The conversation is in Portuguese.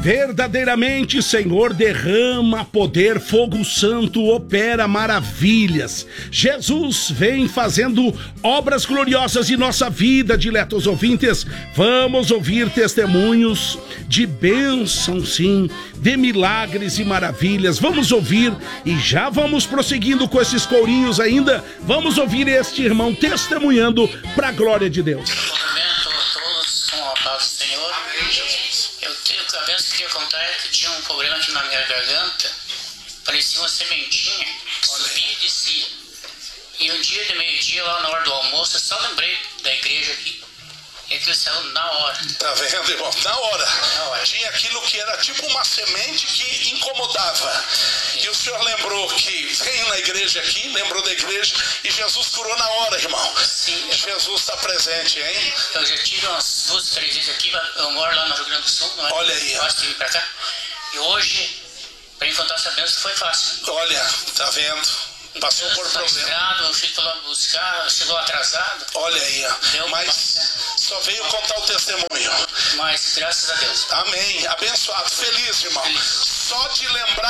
Verdadeiramente, Senhor, derrama poder, fogo santo, opera maravilhas. Jesus vem fazendo obras gloriosas em nossa vida, diletos ouvintes. Vamos ouvir testemunhos de bênção, sim, de milagres e maravilhas. Vamos ouvir e já vamos prosseguindo com esses corinhos ainda. Vamos ouvir este irmão testemunhando para a glória de Deus. Cumprimento a todos com a paz do Senhor. A vez que queria contar é que tinha um problema aqui na minha garganta, parecia uma sementinha, subia e descia. E um dia de meio-dia, lá na hora do almoço, eu só lembrei da igreja aqui, e aquilo saiu na hora. Tá vendo, irmão? Na hora. Tinha aquilo que era tipo uma semente que incomodava. E o senhor lembrou que veio na igreja aqui, lembrou da igreja, e Jesus curou na hora, irmão. Sim. Jesus está presente, hein? Eu já tive umas 2, 3 vezes aqui, eu moro lá no Rio Grande do Sul, não é? Olha aí. Gosto de vir pra cá. E hoje, para encontrar essa bênção foi fácil. Olha, tá vendo? Passou por problema. Eu fui lá buscar, chegou atrasado. Olha aí, mas só veio contar o testemunho. Mas graças a Deus. Amém. Abençoado, feliz, irmão. Feliz. Só de lembrar